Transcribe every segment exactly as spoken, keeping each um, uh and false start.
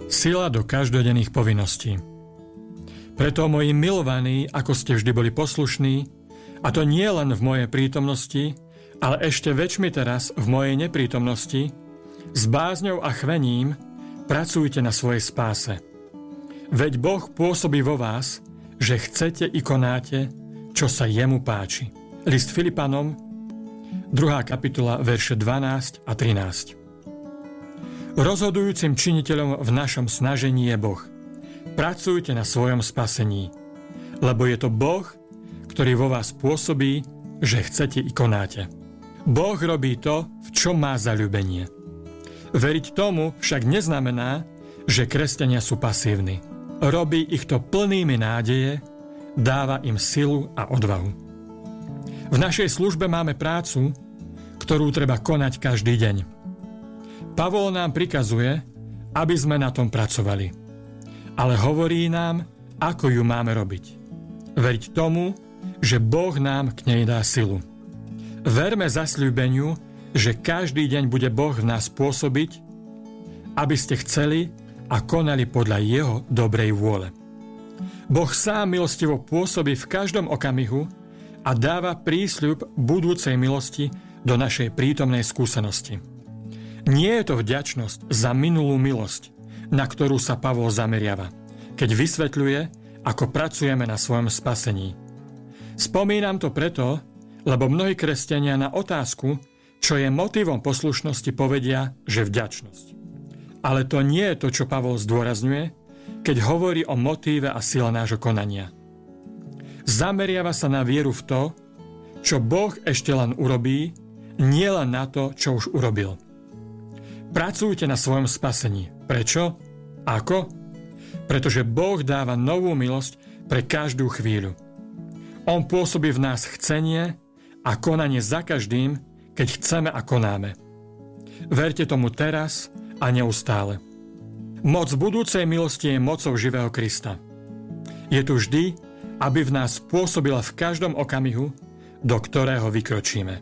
Sila do každodenných povinností. Preto, moji milovaní, ako ste vždy boli poslušní, a to nie len v mojej prítomnosti, ale ešte väčšmi teraz v mojej neprítomnosti, s bázňou a chvením pracujte na svojej spáse. Veď Boh pôsobí vo vás, že chcete i konáte, čo sa jemu páči. List Filipanom, druhá kapitola, verše dvanásť a trinásť. Rozhodujúcim činiteľom v našom snažení je Boh. Pracujte na svojom spasení, lebo je to Boh, ktorý vo vás pôsobí, že chcete i konáte. Boh robí to, v čom má zaľúbenie. Veriť tomu však neznamená, že kresťania sú pasívni. Robí ich to plnými nádeje, dáva im silu a odvahu. V našej službe máme prácu, ktorú treba konať každý deň. Pavol nám prikazuje, aby sme na tom pracovali. Ale hovorí nám, ako ju máme robiť. Veriť tomu, že Boh nám k nej dá silu. Verme zasľúbeniu, že každý deň bude Boh v nás pôsobiť, aby ste chceli a konali podľa jeho dobrej vôle. Boh sám milostivo pôsobí v každom okamihu a dáva prísľub budúcej milosti do našej prítomnej skúsenosti. Nie je to vďačnosť za minulú milosť, na ktorú sa Pavol zameriava, keď vysvetľuje, ako pracujeme na svojom spasení. Spomínam to preto, lebo mnohí kresťania na otázku, čo je motivom poslušnosti, povedia, že vďačnosť. Ale to nie je to, čo Pavol zdôrazňuje, keď hovorí o motíve a sile nášho konania. Zameriava sa na vieru v to, čo Boh ešte len urobí, nie len na to, čo už urobil. Pracujte na svojom spasení. Prečo? Ako? Pretože Boh dáva novú milosť pre každú chvíľu. On pôsobí v nás chcenie a konanie za každým, keď chceme a konáme. Verte tomu teraz a neustále. Moc budúcej milosti je mocou živého Krista. Je tu vždy, aby v nás pôsobila v každom okamihu, do ktorého vykročíme.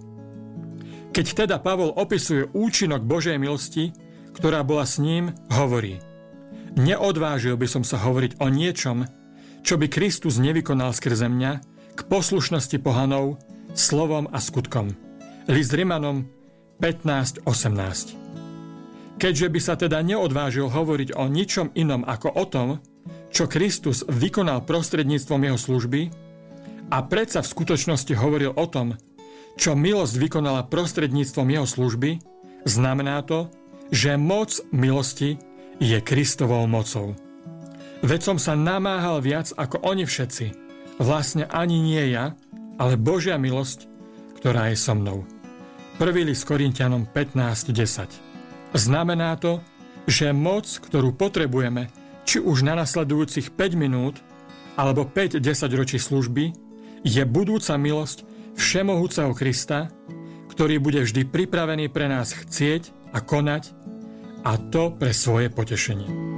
Keď teda Pavol opisuje účinok Božej milosti, ktorá bola s ním, hovorí: Neodvážil by som sa hovoriť o niečom, čo by Kristus nevykonal skrze mňa k poslušnosti pohanov, slovom a skutkom. List Rimanom pätnásť osemnásť. Keďže by sa teda neodvážil hovoriť o ničom inom ako o tom, čo Kristus vykonal prostredníctvom jeho služby, a predsa v skutočnosti hovoril o tom, čo milosť vykonala prostredníctvom jeho služby, znamená to, že moc milosti je Kristovou mocou. Veď som sa namáhal viac ako oni všetci. Vlastne ani nie ja, ale Božia milosť, ktorá je so mnou. prvý list Korinťanom pätnásť desať. Znamená to, že moc, ktorú potrebujeme, či už na nasledujúcich päť minút alebo päť desať ročí služby, je budúca milosť všemohúceho Krista, ktorý bude vždy pripravený pre nás chcieť a konať, a to pre svoje potešenie.